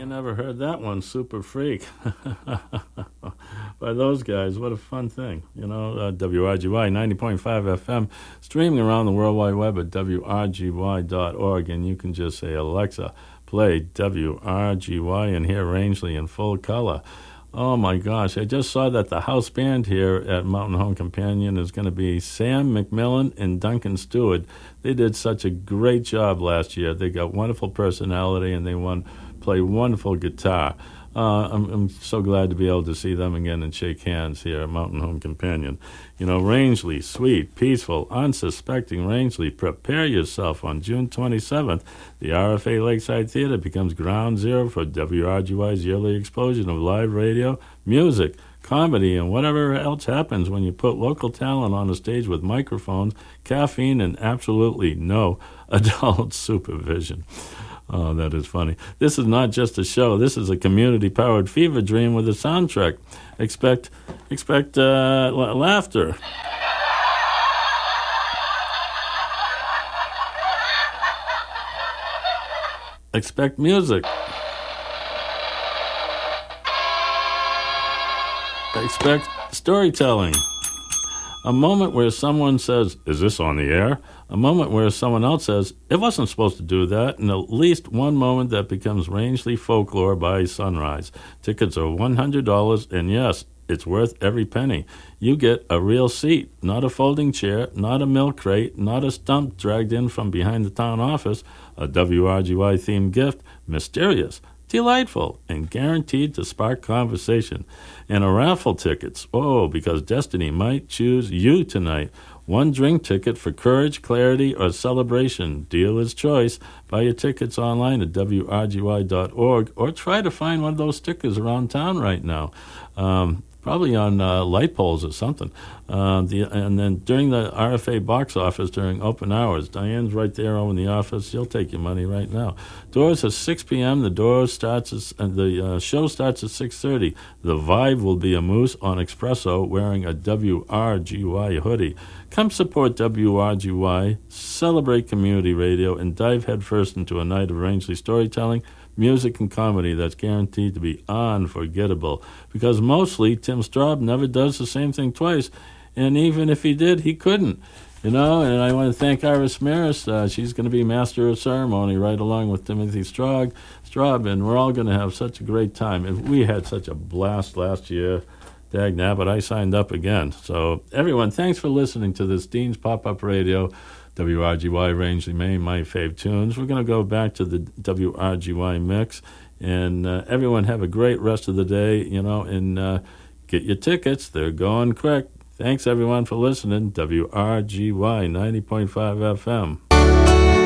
You never heard that one, Super Freak. By those guys, what a fun thing. WRGY 90.5 FM, streaming around the World Wide Web at WRGY.org, and you can just say, Alexa, play WRGY and hear Rangeley in full color. Oh my gosh, I just saw that the house band here at Mountain Home Companion is going to be Sam McMillan and Duncan Stewart. They did such a great job last year. They got wonderful personality and they play wonderful guitar. I'm so glad to be able to see them again and shake hands here at Mountain Home Companion. Rangeley, sweet, peaceful, unsuspecting Rangeley. Prepare yourself on June 27th. The RFA Lakeside Theater becomes ground zero for WRGY's yearly explosion of live radio, music, comedy, and whatever else happens when you put local talent on a stage with microphones, caffeine, and absolutely no adult supervision. Oh, that is funny. This is not just a show. This is a community-powered fever dream with a soundtrack. Expect laughter. Expect music. Expect storytelling. A moment where someone says, "Is this on the air?" A moment where someone else says, "It wasn't supposed to do that," and at least one moment that becomes Rangeley folklore by sunrise. Tickets are $100, and yes, it's worth every penny. You get a real seat, not a folding chair, not a milk crate, not a stump dragged in from behind the town office, a WRGY-themed gift, mysterious, delightful, and guaranteed to spark conversation. And a raffle tickets. Oh, because destiny might choose you tonight. One drink ticket for courage, clarity, or celebration. Dealer's choice. Buy your tickets online at WRGY.org or try to find one of those stickers around town right now. Probably on light poles or something. And then during the RFA box office during open hours, Diane's right there over in the office. She'll take your money right now. Doors at 6 p.m. The show starts at 6:30. The Vibe will be a moose on espresso wearing a WRGY hoodie. Come support WRGY, celebrate community radio, and dive headfirst into a night of Rangeley storytelling, music, and comedy that's guaranteed to be unforgettable. Because mostly Tim Straub never does the same thing twice, and even if he did, he couldn't. And I want to thank Iris Maris. She's going to be master of ceremony right along with Timothy Straub, and we're all going to have such a great time. And we had such a blast last year. Dagnabbit, I signed up again. So everyone, thanks for listening to this Dean's Pop-Up Radio, WRGY Rangeley, Maine, My Fave Tunes. We're going to go back to the WRGY mix. And everyone have a great rest of the day, and get your tickets. They're going quick. Thanks, everyone, for listening. WRGY 90.5 FM.